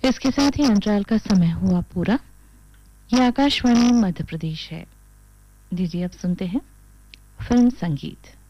इसके साथ ही अंतराल का समय हुआ पूरा। ये आकाशवाणी मध्य प्रदेश है। दीजिए अब सुनते हैं फिल्म संगीत।